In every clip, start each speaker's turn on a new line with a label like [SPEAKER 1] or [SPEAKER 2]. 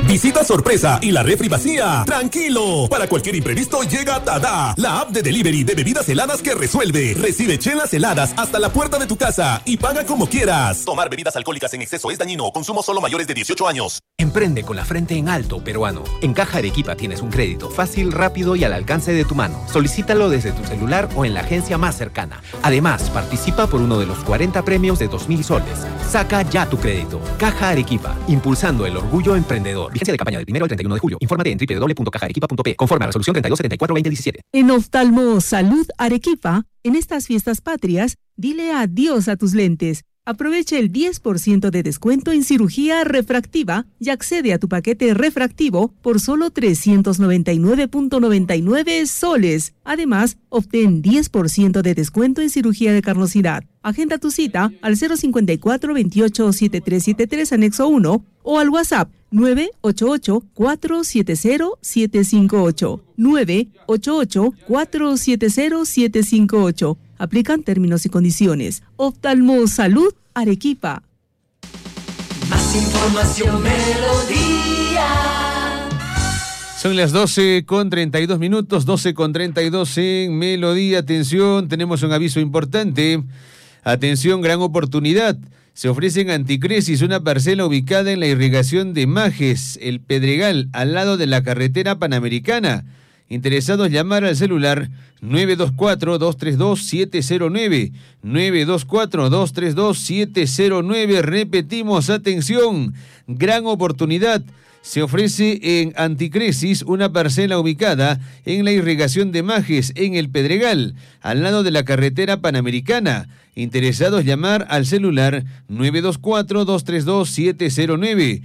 [SPEAKER 1] Visita sorpresa y la refri vacía. ¡Tranquilo! Para cualquier imprevisto llega Tada, la app de delivery de bebidas heladas que resuelve. Recibe chelas heladas hasta la puerta de tu casa y paga como quieras. Tomar bebidas alcohólicas en exceso es dañino. Consumo solo mayores de 18 años.
[SPEAKER 2] Emprende con la frente en alto, peruano. En Caja Arequipa tienes un crédito fácil, rápido y al alcance de tu mano. Solicítalo desde tu celular o en la agencia más cercana. Además, participa por uno de los 40 premios de 2.000 soles. Saca ya tu crédito. Caja Arequipa, impulsando el orgullo emprendedor. Vigencia de campaña del 1 al 31 de julio. Infórmate en www.cajaarequipa.p. Conforme a resolución 3274/2017.
[SPEAKER 3] En Oftalmo Salud Arequipa, en estas fiestas patrias, dile adiós a tus lentes. Aprovecha el 10% de descuento en cirugía refractiva y accede a tu paquete refractivo por solo 399.99 soles. Además, obtén 10% de descuento en cirugía de carnosidad. Agenda tu cita al 054-28-7373 anexo 1 o al WhatsApp 988-470-758. 988-470-758. Aplican términos y condiciones. Oftalmo Salud Arequipa.
[SPEAKER 4] Más información, Melodía.
[SPEAKER 5] Son las 12:32, 12:32 en Melodía. Atención, tenemos un aviso importante. Atención, gran oportunidad. Se ofrece en Anticresis una parcela ubicada en la irrigación de Majes, El Pedregal, al lado de la carretera Panamericana. Interesados, llamar al celular 924-232-709, 924-232-709. Repetimos, atención, gran oportunidad. Se ofrece en Anticresis una parcela ubicada en la irrigación de Majes, en El Pedregal, al lado de la carretera Panamericana. Interesados, llamar al celular 924-232-709,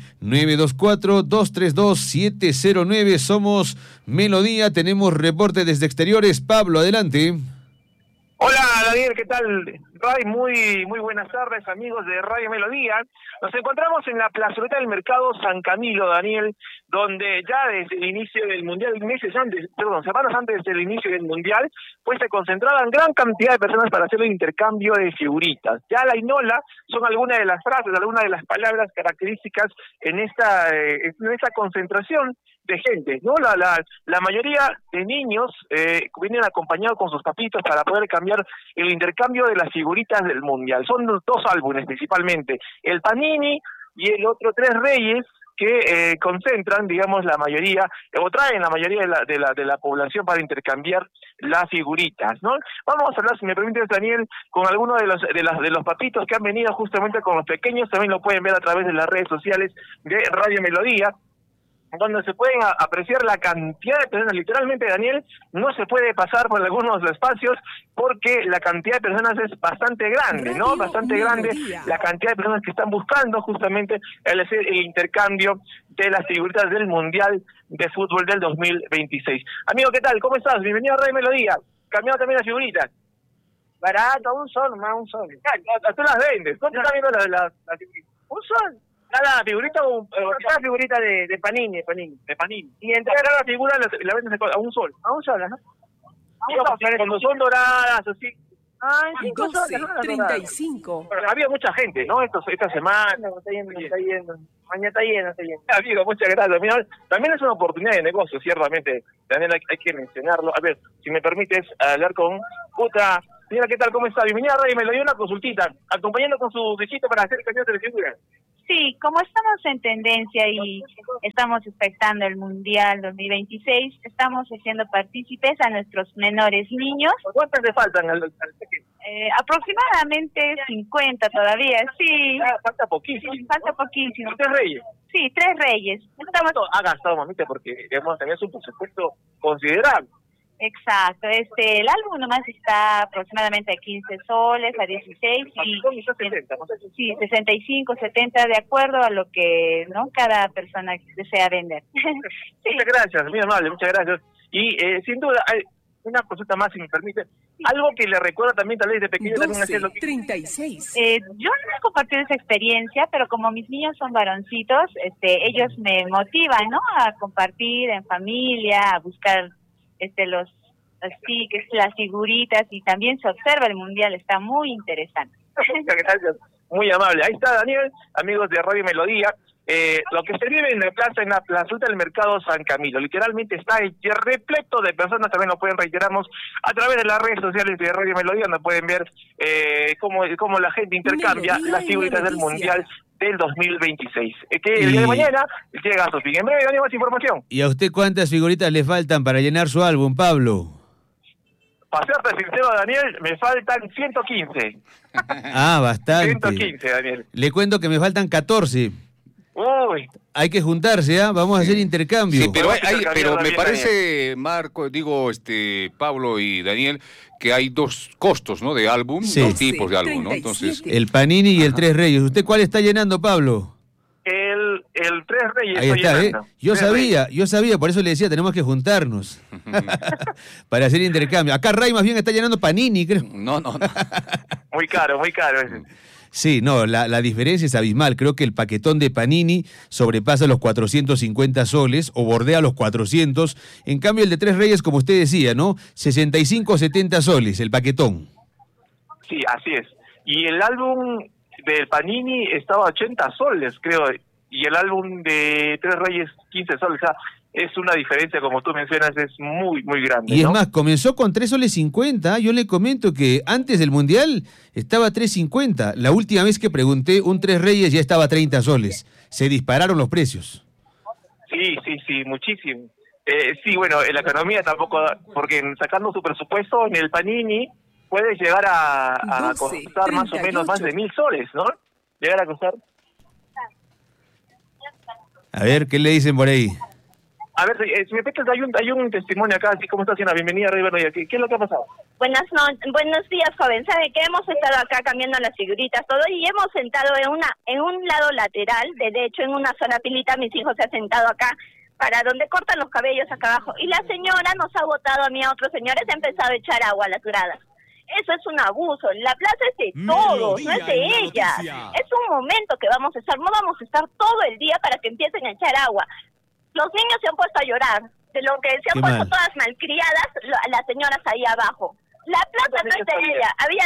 [SPEAKER 5] 924-232-709. Somos Melodía, tenemos reporte desde exteriores. Pablo, adelante.
[SPEAKER 6] Hola Daniel, ¿qué tal? Ray, muy buenas tardes, amigos de Radio Melodía. Nos encontramos en la plazoleta del mercado San Camilo, Daniel, donde ya desde el inicio del Mundial, semanas antes del inicio del Mundial, pues se concentraban gran cantidad de personas para hacer el intercambio de figuritas. Ya la Inola son algunas de las frases, algunas de las palabras características en esta concentración de gente, ¿no? La mayoría de niños vienen acompañados con sus papitos para poder cambiar el intercambio de las figuritas del Mundial. Son dos álbumes principalmente, el Panini y el otro Tres Reyes, que concentran, digamos, la mayoría, o traen la mayoría de la población para intercambiar las figuritas, ¿no? Vamos a hablar, si me permites, Daniel, con algunos de los papitos que han venido justamente con los pequeños. También lo pueden ver a través de las redes sociales de Radio Melodía, donde se pueden apreciar la cantidad de personas. Literalmente, Daniel, no se puede pasar por algunos espacios porque la cantidad de personas es bastante grande, ¿no? Bastante grande la cantidad de personas que están buscando justamente el intercambio de las figuritas del Mundial de Fútbol del 2026. Amigo, ¿qué tal? ¿Cómo estás? Bienvenido a Radio Melodía. Cambiando también las figuritas.
[SPEAKER 7] Barato, un sol, más un sol.
[SPEAKER 6] Tú las vendes. ¿Cuánto están viendo las figuritas?
[SPEAKER 7] Un sol.
[SPEAKER 6] Cada figurita
[SPEAKER 7] cada figurita de Panini.
[SPEAKER 6] De Panini.
[SPEAKER 7] Y entre
[SPEAKER 6] cada figura la vendes a un sol.
[SPEAKER 7] A un sol, ¿no?
[SPEAKER 6] Cuando son doradas, así.
[SPEAKER 7] Ah, en 5 soles.
[SPEAKER 3] 35.
[SPEAKER 6] Había mucha gente, ¿no? Esta semana.
[SPEAKER 7] Está yendo. Mañana está lleno.
[SPEAKER 6] Amigo, muchas gracias. Mira, también es una oportunidad de negocio, ciertamente. También hay que mencionarlo. A ver, si me permites hablar con otra. Señora, ¿qué tal? ¿Cómo está? Bienvenida a Radio Melodía, una consultita. Acompañando con su visita para hacer el cambio de figuras.
[SPEAKER 8] Sí, como estamos en tendencia y estamos expectando el Mundial 2026, estamos haciendo partícipes a nuestros menores niños.
[SPEAKER 6] ¿Cuántas le faltan al
[SPEAKER 8] aproximadamente 50 todavía, sí.
[SPEAKER 6] Falta poquísimo.
[SPEAKER 8] Falta poquísimo.
[SPEAKER 6] ¿Tres Reyes?
[SPEAKER 8] Sí, Tres Reyes.
[SPEAKER 6] Ha gastado, mamita, porque hemos tenido un presupuesto considerable.
[SPEAKER 8] Exacto, el álbum nomás está aproximadamente a 15 soles, a 16 y
[SPEAKER 6] 70, ¿no?
[SPEAKER 8] Sí, 65, 70 de acuerdo a lo que no cada persona desea vender.
[SPEAKER 6] Sí. Muchas gracias, muy amable, muchas gracias. Y sin duda, hay una consulta más, si me permite. Algo que le recuerda también, tal vez de pequeño, también hacía lo que...
[SPEAKER 3] 36.
[SPEAKER 8] Yo no he compartido esa experiencia, pero como mis niños son varoncitos, ellos me motivan, ¿no? A compartir en familia, a buscar los stickers, las figuritas, y también se observa el Mundial, está muy interesante.
[SPEAKER 6] Muchas gracias, muy amable. Ahí está Daniel, amigos de Radio Melodía, lo que se vive en la plazoleta del mercado San Camilo, literalmente está repleto de personas, también lo pueden reiterarnos a través de las redes sociales de Radio Melodía, donde pueden ver cómo la gente intercambia las figuritas del Mundial del 2026. Que el día de mañana llega a su fin. En breve, Daniel, más información.
[SPEAKER 5] ¿Y a usted cuántas figuritas le faltan para llenar su álbum, Pablo?
[SPEAKER 6] Para serte sincero, Daniel, me faltan 115.
[SPEAKER 5] Ah, bastante.
[SPEAKER 6] 115, Daniel.
[SPEAKER 5] Le cuento que me faltan 14.
[SPEAKER 6] Uy.
[SPEAKER 5] Hay que juntarse, ¿ah? Vamos a hacer intercambio.
[SPEAKER 9] Sí, pero me parece, Marco, Pablo y Daniel, que hay dos costos, ¿no? De álbum,
[SPEAKER 5] Sí.
[SPEAKER 9] dos tipos de álbum, ¿no? Entonces,
[SPEAKER 5] El Panini y el Tres Reyes. ¿Usted cuál está llenando, Pablo?
[SPEAKER 6] El Tres Reyes.
[SPEAKER 5] Ahí
[SPEAKER 6] estoy
[SPEAKER 5] está,
[SPEAKER 6] llenando.
[SPEAKER 5] Yo
[SPEAKER 6] Tres Reyes.
[SPEAKER 5] sabía, por eso le decía, tenemos que juntarnos para hacer intercambio. Acá Ray más bien está llenando Panini, creo.
[SPEAKER 9] no.
[SPEAKER 6] Muy caro ese.
[SPEAKER 5] Sí, no, la diferencia es abismal. Creo que el paquetón de Panini sobrepasa los 450 soles o bordea los 400. En cambio, el de Tres Reyes, como usted decía, ¿no? 65 o 70 soles, el paquetón.
[SPEAKER 6] Sí, así es. Y el álbum del Panini estaba a 80 soles, creo, y el álbum de Tres Reyes 15 soles. O sea, es una diferencia, como tú mencionas, es muy, muy grande.
[SPEAKER 5] Y es
[SPEAKER 6] ¿no?
[SPEAKER 5] más, comenzó con 3 soles 50. Yo le comento que antes del Mundial estaba a 3.50. La última vez que pregunté, un Tres Reyes ya estaba a 30 soles. Se dispararon los precios.
[SPEAKER 6] Sí, muchísimo. Sí, bueno, en la economía tampoco, porque sacando su presupuesto en el Panini puede llegar a costar más o menos más de 1.000 soles, ¿no? Llegar a costar.
[SPEAKER 5] A ver, ¿qué le dicen por ahí?
[SPEAKER 6] A ver, si me permites, hay un testimonio acá, así como está haciendo la bienvenida, River. ¿Qué es lo que ha pasado?
[SPEAKER 8] Buenos días, joven. ¿Sabe que hemos estado acá cambiando las figuritas, todo? Y hemos sentado en un lado lateral, de hecho, en una sola pilita, mis hijos se han sentado acá, para donde cortan los cabellos acá abajo. Y la señora nos ha botado a mí a otros señores, ha empezado a echar agua a las gradas. Eso es un abuso. La plaza es de todos, no es de ellas. Es un momento que vamos a estar, no vamos a estar todo el día para que empiecen a echar agua. Los niños se han puesto a llorar, de lo que se han puesto todas malcriadas las señoras ahí abajo. La plaza no es de ella. Había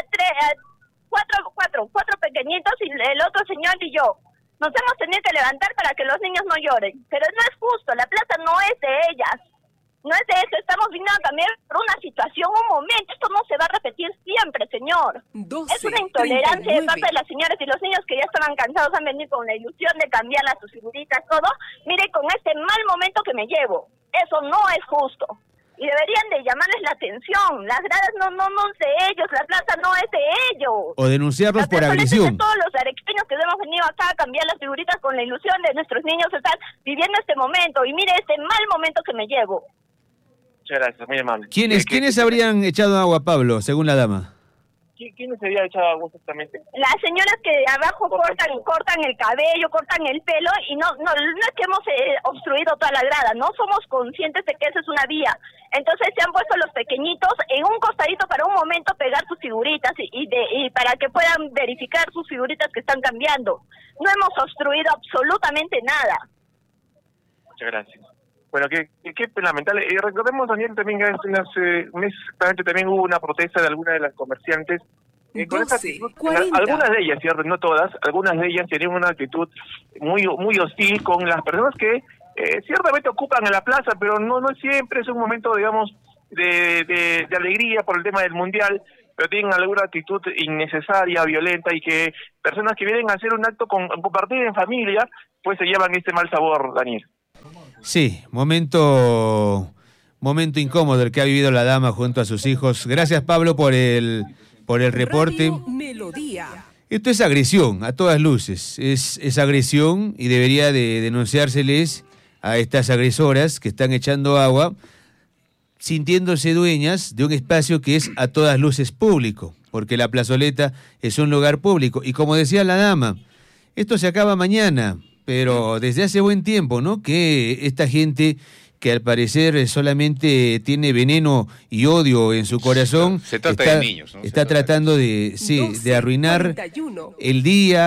[SPEAKER 8] cuatro pequeñitos y el otro señor y yo. Nos hemos tenido que levantar para que los niños no lloren. Pero no es justo, la plaza no es de ellas. No es de eso, estamos viniendo a cambiar por una situación, un momento. Esto no se va a repetir siempre, señor. Es una intolerancia de parte de las señoras y los niños que ya estaban cansados han venido con la ilusión de cambiar sus figuritas, todo. Mire, con este mal momento que me llevo. Eso no es justo. Y deberían de llamarles la atención. Las gradas no es de ellos, la plaza no es de ellos.
[SPEAKER 5] O denunciarlos por agresión.
[SPEAKER 8] De todos los arequipeños que hemos venido acá a cambiar las figuritas con la ilusión de nuestros niños estar viviendo este momento. Y mire este mal momento que me llevo.
[SPEAKER 6] Muchas gracias, muy amable.
[SPEAKER 5] ¿Quiénes habrían echado agua, Pablo, según la dama?
[SPEAKER 6] ¿Quiénes se había echado agua exactamente?
[SPEAKER 8] Las señoras que abajo cortan el cabello, cortan el pelo, y no es que hemos obstruido toda la grada, no somos conscientes de que esa es una vía. Entonces se han puesto los pequeñitos en un costadito para un momento pegar sus figuritas y para que puedan verificar sus figuritas que están cambiando. No hemos obstruido absolutamente nada.
[SPEAKER 6] Muchas gracias. Bueno, qué lamentable. Recordemos, Daniel, también que hace un mes exactamente también hubo una protesta de algunas de las comerciantes. Con esa actitud, algunas de ellas, ¿cierto? No todas, algunas de ellas tenían una actitud muy hostil con las personas que ciertamente ocupan en la plaza, pero no siempre es un momento, digamos, de alegría por el tema del Mundial, pero tienen alguna actitud innecesaria, violenta, y que personas que vienen a hacer un acto compartir en familia, pues se llevan este mal sabor, Daniel.
[SPEAKER 5] Sí, momento incómodo el que ha vivido la dama junto a sus hijos. Gracias, Pablo, por el reporte. Esto es agresión, a todas luces. Es agresión y debería de denunciárseles a estas agresoras que están echando agua, sintiéndose dueñas de un espacio que es a todas luces público, porque la plazoleta es un lugar público. Y como decía la dama, esto se acaba mañana. Pero desde hace buen tiempo, ¿no? Que esta gente que al parecer solamente tiene veneno y odio en su corazón,
[SPEAKER 9] se trata de niños, ¿no?
[SPEAKER 5] Está tratando de arruinar el día,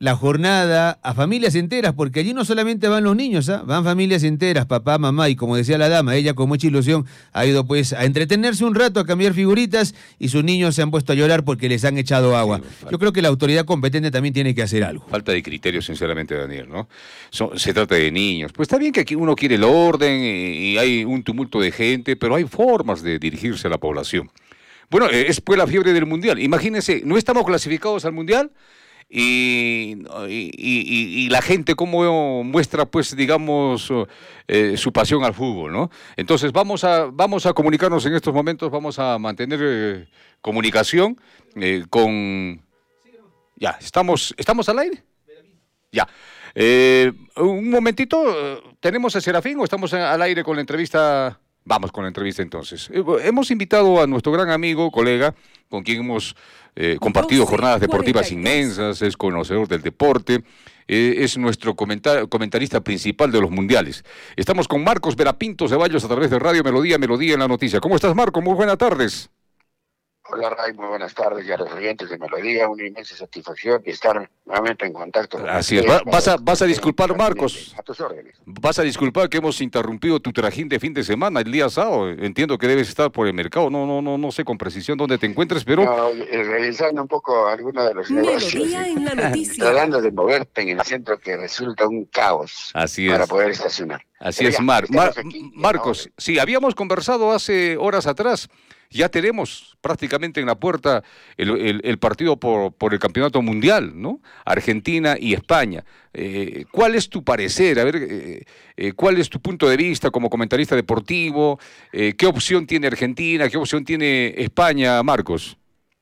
[SPEAKER 5] la jornada a familias enteras, porque allí no solamente van los niños, van familias enteras, papá, mamá, y como decía la dama, ella con mucha ilusión ha ido pues a entretenerse un rato, a cambiar figuritas, y sus niños se han puesto a llorar porque les han echado agua. Yo creo que la autoridad competente también tiene que hacer algo.
[SPEAKER 9] Falta de criterio, sinceramente, Daniel, ¿no? Se trata de niños. Pues está bien que aquí uno quiere el orden y hay un tumulto de gente, pero hay formas de dirigirse a la población. Bueno, es pues la fiebre del Mundial. Imagínense, no estamos clasificados al Mundial y la gente cómo muestra, pues, digamos, su pasión al fútbol, ¿no? Entonces vamos a comunicarnos en estos momentos, vamos a mantener comunicación con... Ya, ¿estamos al aire? Ya. Un momentito, ¿tenemos a Serafín o estamos al aire con la entrevista? Vamos con la entrevista entonces. Hemos invitado a nuestro gran amigo, colega, con quien hemos compartido jornadas deportivas inmensas, es conocedor del deporte, es nuestro comentarista principal de los mundiales. Estamos con Marcos Verapinto Ceballos a través de Radio Melodía en la noticia. ¿Cómo estás, Marcos? Muy buenas tardes.
[SPEAKER 10] Hola, Ray, muy buenas tardes y a los oyentes de Melodía, una inmensa satisfacción de estar nuevamente en contacto.
[SPEAKER 9] Así es, vas a disculpar, Marcos.
[SPEAKER 10] A tus órdenes.
[SPEAKER 9] Vas a disculpar que hemos interrumpido tu trajín de fin de semana, el día sábado. Entiendo que debes estar por el mercado, no sé con precisión dónde te encuentres, pero...
[SPEAKER 10] No, revisando un poco algunos de los negocios.
[SPEAKER 11] Melodía en la noticia.
[SPEAKER 10] Tratando de moverte en el centro que resulta un caos.
[SPEAKER 9] Así es.
[SPEAKER 10] Para poder estacionar.
[SPEAKER 9] Así es, Marcos. Sí, habíamos conversado hace horas atrás. Ya tenemos prácticamente en la puerta el partido por el campeonato mundial, ¿no? Argentina y España. ¿Cuál es tu parecer? A ver, ¿cuál es tu punto de vista como comentarista deportivo? ¿Qué opción tiene Argentina? ¿Qué opción tiene España, Marcos?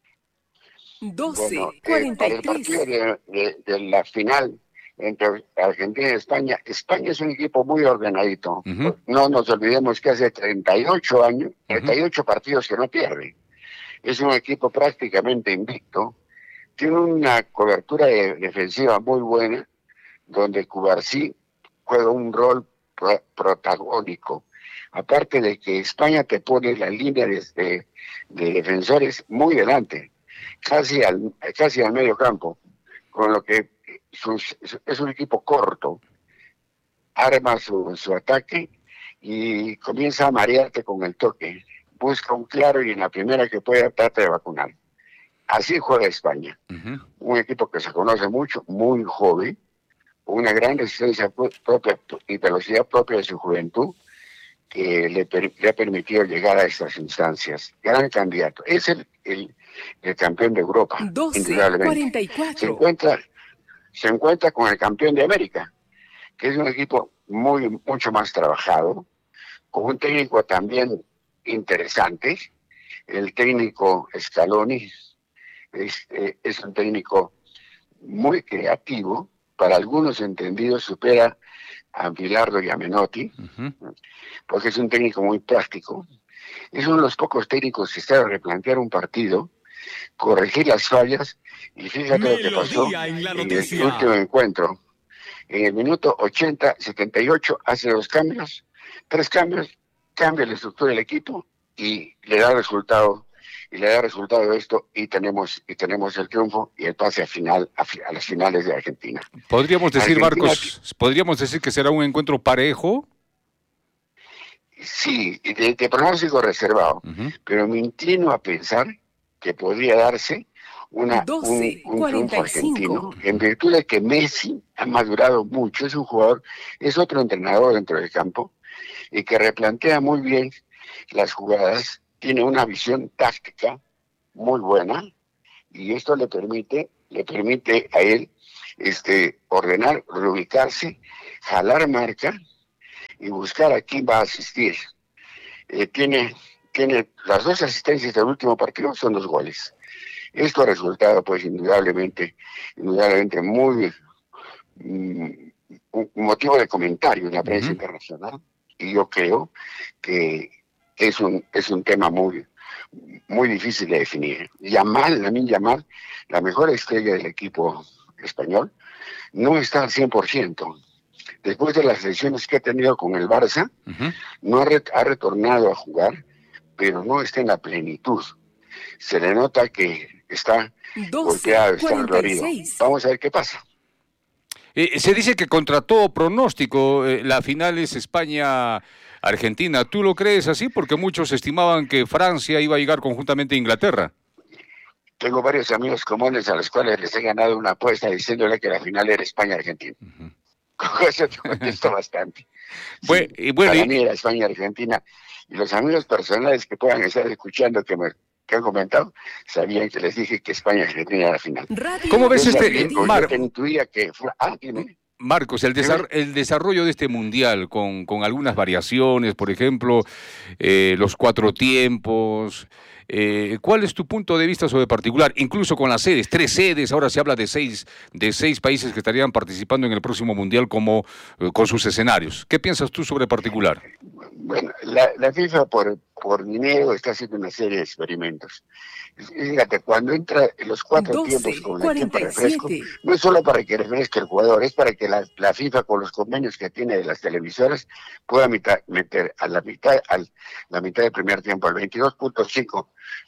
[SPEAKER 11] 12:43.
[SPEAKER 10] Para el partido de la final entre Argentina y España es un equipo muy ordenadito. Uh-huh. No nos olvidemos que hace 38 años, 38 partidos que no pierde. Es un equipo prácticamente invicto. Tiene una cobertura defensiva muy buena, donde Cubarsí juega un rol protagónico. Aparte de que España te pone la línea de defensores muy delante, casi al medio campo, con lo que es un equipo corto, arma su ataque y comienza a marearte con el toque, busca un claro y en la primera que pueda trata de vacunar. Así juega España, un equipo que se conoce mucho, muy joven, una gran resistencia propia y velocidad propia de su juventud, que le ha permitido llegar a estas instancias. Gran candidato, es el campeón de Europa,
[SPEAKER 11] 12:44.
[SPEAKER 10] Se encuentra con el campeón de América, que es un equipo mucho más trabajado, con un técnico también interesante. El técnico Scaloni es un técnico muy creativo, para algunos entendidos supera a Bilardo y a Menotti, porque es un técnico muy práctico. Es uno de los pocos técnicos que sabe replantear un partido, corregir las fallas, y fíjate lo que pasó en el último encuentro. En el minuto 80-78 hace 3 cambios, cambia la estructura del equipo y le da resultado esto, y tenemos el triunfo y el pase a las finales de Argentina.
[SPEAKER 9] ¿Podríamos decir, Marcos, que será un encuentro parejo?
[SPEAKER 10] Sí, de pronóstico reservado, pero me inclino a pensar que podría darse un triunfo argentino, en virtud de que Messi ha madurado mucho, es otro entrenador dentro del campo, y que replantea muy bien las jugadas, tiene una visión táctica muy buena, y esto le permite a él ordenar, reubicarse, jalar marca y buscar a quién va a asistir. Tiene las 2 asistencias del último partido, son 2 goles. Esto ha resultado, pues, indudablemente muy un motivo de comentario en la prensa internacional, y yo creo que es un tema muy difícil de definir. Lamine Yamal, la mejor estrella del equipo español, no está al 100%. Después de las lesiones que ha tenido con el Barça, no ha retornado a jugar, pero no está en la plenitud. Se le nota que está golpeado, está dolorido. Vamos a ver qué pasa.
[SPEAKER 9] Se dice que contra todo pronóstico la final es España-Argentina. ¿Tú lo crees así? Porque muchos estimaban que Francia iba a llegar conjuntamente a Inglaterra.
[SPEAKER 10] Tengo varios amigos comunes a los cuales les he ganado una apuesta diciéndole que la final era España-Argentina. Con eso te contesto bastante. Para mí era España-Argentina. Y los amigos personales que puedan estar escuchando que han comentado, sabían que les dije que España-Argentina era la final.
[SPEAKER 9] ¿Cómo ves
[SPEAKER 10] intuía que fue...
[SPEAKER 9] Marcos, el desarrollo de este mundial con algunas variaciones, por ejemplo, los 4 tiempos, ¿cuál es tu punto de vista sobre particular? Incluso con las sedes, 3 sedes, ahora se habla de 6 países que estarían participando en el próximo mundial con sus escenarios. ¿Qué piensas tú sobre particular?
[SPEAKER 10] Bueno, la FIFA por dinero está haciendo una serie de experimentos. Fíjate, cuando entra en los 4 tiempos con el tiempo de refresco, no es solo para que refresque el jugador, es para que la FIFA con los convenios que tiene de las televisoras pueda meter a la mitad del primer tiempo, al 22.5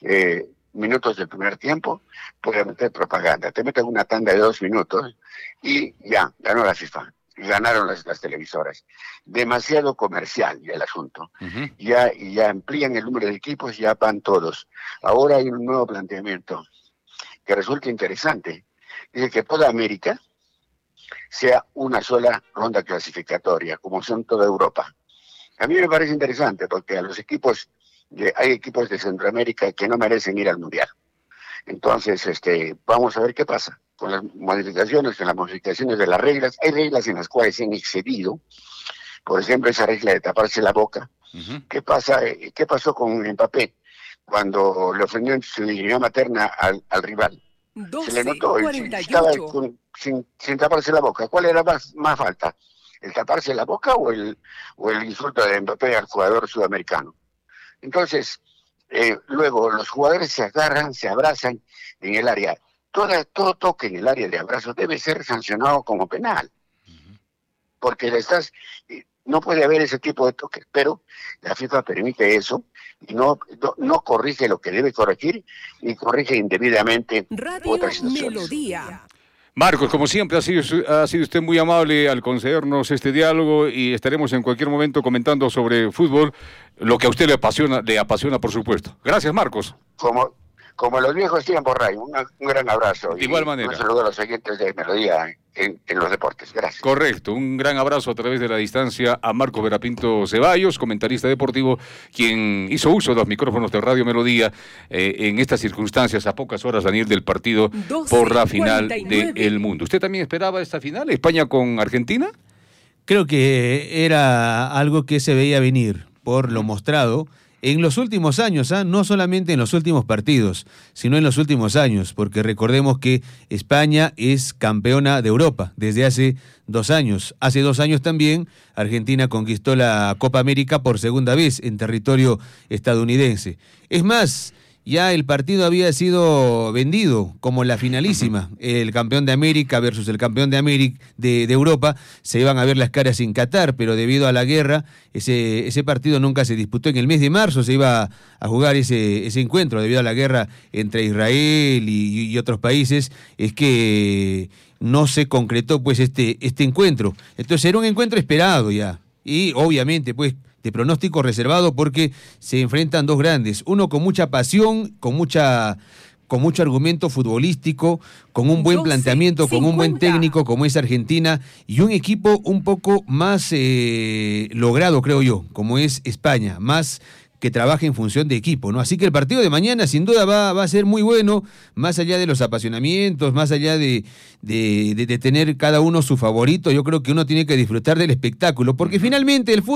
[SPEAKER 10] minutos del primer tiempo, puede meter propaganda. Te meten una tanda de 2 minutos y ya, ganó la FIFA. Ganaron las televisoras. Demasiado comercial ya el asunto. Ya amplían el número de equipos, ya van todos. Ahora hay un nuevo planteamiento que resulta interesante. Dice que toda América sea una sola ronda clasificatoria, como son toda Europa. A mí me parece interesante porque a los equipos, hay equipos de Centroamérica que no merecen ir al Mundial. Entonces, vamos a ver qué pasa con las modificaciones de las reglas. Hay reglas en las cuales se han excedido. Por ejemplo, esa regla de taparse la boca. ¿Qué pasó con Mbappé cuando le ofendió en su idioma materna al rival? Se le notó, estaba sin taparse la boca. ¿Cuál era más falta? ¿El taparse la boca o el insulto de Mbappé al jugador sudamericano? Entonces, luego los jugadores se agarran, se abrazan en el área. Todo toque en el área de abrazo debe ser sancionado como penal. Porque no puede haber ese tipo de toques, pero la FIFA permite eso y no corrige lo que debe corregir y corrige indebidamente otras situaciones.
[SPEAKER 11] Melodía.
[SPEAKER 9] Marcos, como siempre, ha sido usted muy amable al concedernos este diálogo y estaremos en cualquier momento comentando sobre fútbol, lo que a usted le apasiona, por supuesto. Gracias, Marcos.
[SPEAKER 10] Como los viejos tiempos, Ray, un gran abrazo.
[SPEAKER 9] De igual manera.
[SPEAKER 10] Un saludo a los oyentes de Melodía en los deportes. Gracias.
[SPEAKER 9] Correcto, un gran abrazo a través de la distancia a Marcos Verapinto Ceballos, comentarista deportivo, quien hizo uso de los micrófonos de Radio Melodía en estas circunstancias, a pocas horas, Daniel, del partido por la final del mundo. ¿Usted también esperaba esta final, España con Argentina?
[SPEAKER 5] Creo que era algo que se veía venir por lo mostrado en los últimos años, no solamente en los últimos partidos, sino en los últimos años, porque recordemos que España es campeona de Europa desde hace 2 años. Hace 2 años también Argentina conquistó la Copa América por segunda vez en territorio estadounidense. Es más, ya el partido había sido vendido como la finalísima. El campeón de América versus el campeón de Europa. Se iban a ver las caras en Qatar, pero debido a la guerra, ese partido nunca se disputó. En el mes de marzo se iba a jugar ese encuentro, debido a la guerra entre Israel y otros países. Es que no se concretó pues este encuentro. Entonces era un encuentro esperado ya. Y obviamente pues de pronóstico reservado porque se enfrentan 2 grandes, uno con mucha pasión, con mucho argumento futbolístico, con un buen planteamiento, con un buen técnico como es Argentina, y un equipo un poco más logrado, creo yo, como es España, más que trabaja en función de equipo, ¿no? Así que el partido de mañana sin duda va a ser muy bueno, más allá de los apasionamientos, más allá de tener cada uno su favorito. Yo creo que uno tiene que disfrutar del espectáculo, porque finalmente el fútbol